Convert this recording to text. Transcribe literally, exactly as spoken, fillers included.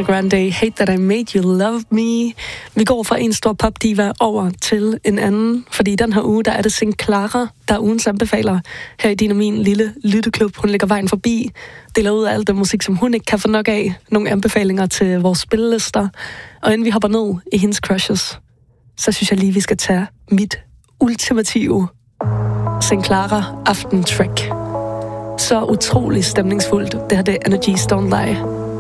Ariana Grande, Hate That I Made You Love Me. Vi går fra en stor popdiva over til en anden, fordi den her uge, der er det Saint Clara, der er ugens anbefaler her i din og min lille lytteklub. Hun lægger vejen forbi, deler ud af alt den musik, som hun ikke kan få nok af. Nogle anbefalinger til vores spillelister. Og inden vi hopper ned i hendes crushes, så synes jeg lige, vi skal tage mit ultimative Saint Clara aftentrack. Så utrolig stemningsfuldt. Det her det er Energies Don't Lie.